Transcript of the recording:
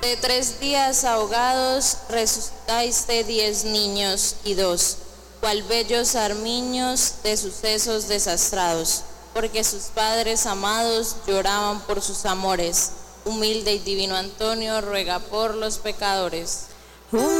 De 3 días ahogados resucitaste 10 niños y 2, cual bellos armiños de sucesos desastrados, porque sus padres amados lloraban por sus amores. Humilde y divino Antonio, ruega por los pecadores.